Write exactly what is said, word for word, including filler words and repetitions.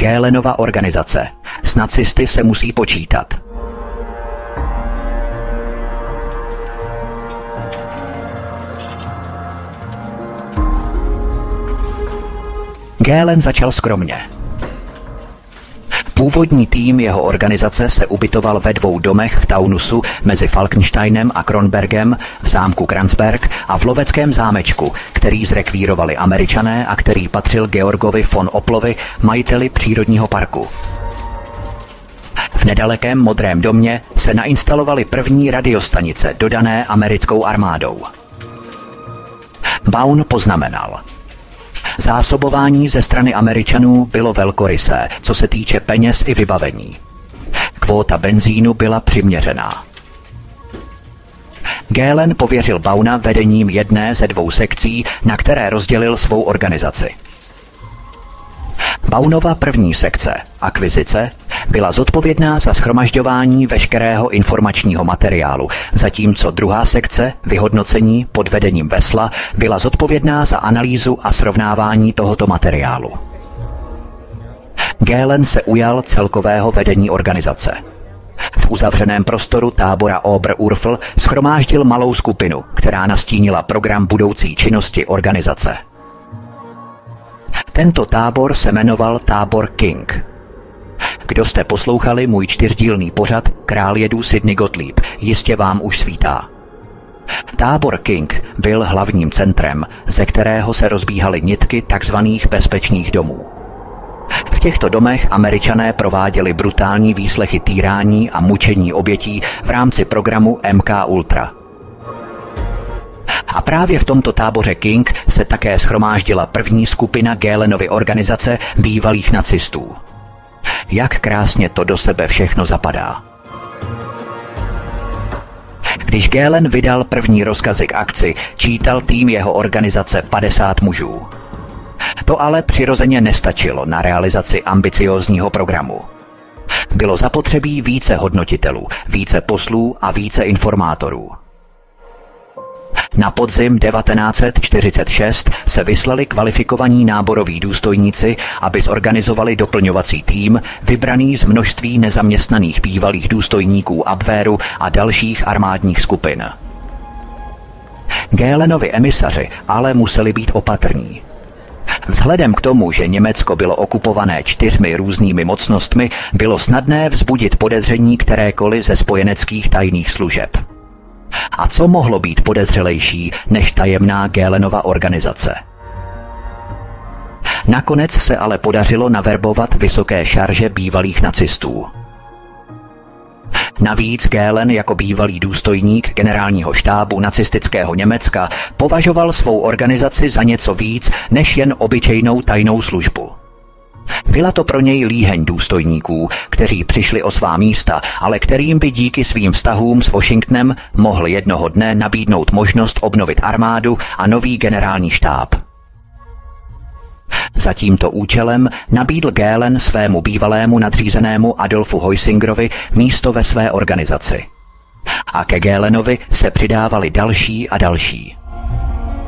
Göhlenova organizace. S nacisty se musí počítat. Göhlen začal skromně. Původní tým jeho organizace se ubytoval ve dvou domech v Taunusu mezi Falkensteinem a Kronbergem, v zámku Kranzberg a v loveckém zámečku, který zrekvírovali Američané a který patřil Georgovi von Oplovi, majiteli přírodního parku. V nedalekém Modrém domě se nainstalovaly první radiostanice dodané americkou armádou. Baun poznamenal: zásobování ze strany Američanů bylo velkorysé, co se týče peněz i vybavení. Kvóta benzínu byla přiměřená. Göhlen pověřil Bauna vedením jedné ze dvou sekcí, na které rozdělil svou organizaci. Baunova první sekce, akvizice, byla zodpovědná za shromažďování veškerého informačního materiálu, zatímco druhá sekce, vyhodnocení pod vedením Vesla, byla zodpovědná za analýzu a srovnávání tohoto materiálu. Göhlen se ujal celkového vedení organizace. V uzavřeném prostoru tábora Oberurfel shromáždil malou skupinu, která nastínila program budoucí činnosti organizace. Tento tábor se jmenoval tábor King. Kdo jste poslouchali můj čtyřdílný pořad Král jedů Sidney Gottlieb, jistě vám už svítá. Tábor King byl hlavním centrem, ze kterého se rozbíhaly nitky takzvaných bezpečných domů. V těchto domech Američané prováděli brutální výslechy týrání a mučení obětí v rámci programu M K Ultra. A právě v tomto táboře King se také shromáždila první skupina Göhlenovy organizace bývalých nacistů. Jak krásně to do sebe všechno zapadá. Když Göhlen vydal první rozkazy k akci, čítal tým jeho organizace padesát mužů. To ale přirozeně nestačilo na realizaci ambiciózního programu. Bylo zapotřebí více hodnotitelů, více poslů a více informátorů. Na podzim devatenáct set čtyřicet šest se vyslali kvalifikovaní náboroví důstojníci, aby zorganizovali doplňovací tým, vybraný z množství nezaměstnaných bývalých důstojníků Abwehru a dalších armádních skupin. Göhlenovi emisaři ale museli být opatrní. Vzhledem k tomu, že Německo bylo okupované čtyřmi různými mocnostmi, bylo snadné vzbudit podezření kterékoliv ze spojeneckých tajných služeb. A co mohlo být podezřelejší než tajemná Göhlenova organizace? Nakonec se ale podařilo naverbovat vysoké šarže bývalých nacistů. Navíc Göhlen jako bývalý důstojník generálního štábu nacistického Německa považoval svou organizaci za něco víc než jen obyčejnou tajnou službu. Byla to pro něj líheň důstojníků, kteří přišli o svá místa, ale kterým by díky svým vztahům s Washingtonem mohl jednoho dne nabídnout možnost obnovit armádu a nový generální štáb. Za tímto účelem nabídl Göhlen svému bývalému nadřízenému Adolfu Heusingerovi místo ve své organizaci. A ke Göhlenovi se přidávali další a další.